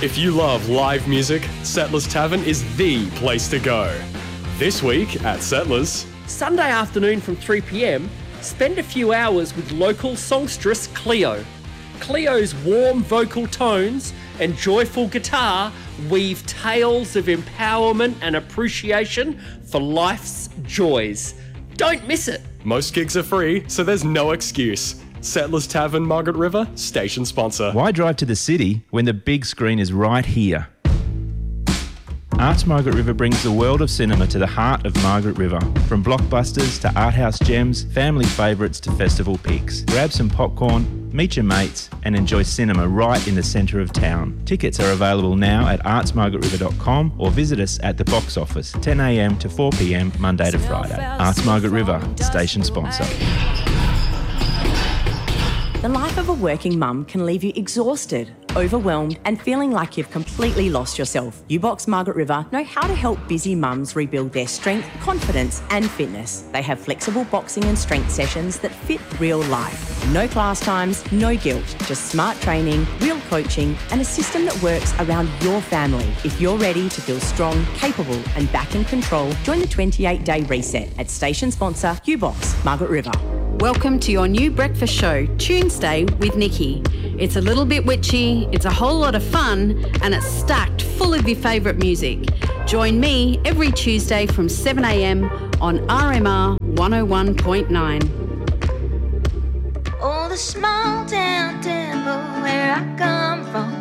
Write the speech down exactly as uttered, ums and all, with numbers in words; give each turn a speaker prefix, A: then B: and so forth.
A: If you love live music, Settlers Tavern is the place to go. This week at Settlers.
B: Sunday afternoon from three p m, spend a few hours with local songstress Cleo. Cleo's warm vocal tones and joyful guitar weave tales of empowerment and appreciation for life's joys. Don't miss it.
A: Most gigs are free, so there's no excuse. Settlers Tavern, Margaret River, station sponsor.
C: Why drive to the city when the big screen is right here? Arts Margaret River brings the world of cinema to the heart of Margaret River. From blockbusters to art house gems, family favourites to festival picks. Grab some popcorn, meet your mates and enjoy cinema right in the centre of town. Tickets are available now at arts margaret river dot com or visit us at the box office, ten a m to four p m Monday to Friday. Arts Margaret River, station sponsor.
D: The life of a working mum can leave you exhausted, overwhelmed and feeling like you've completely lost yourself. U-Box Margaret River know how to help busy mums rebuild their strength, confidence and fitness. They have flexible boxing and strength sessions that fit real life. No class times, no guilt, just smart training, real coaching and a system that works around your family. If you're ready to feel strong, capable and back in control, join the twenty-eight day reset at station sponsor U-Box Margaret River.
E: Welcome to your new breakfast show, Tuesday with Nikki. It's a little bit witchy, it's a whole lot of fun, and it's stacked full of your favourite music. Join me every Tuesday from seven a m on R M R one oh one point nine.
F: Oh, the small town temple where I come from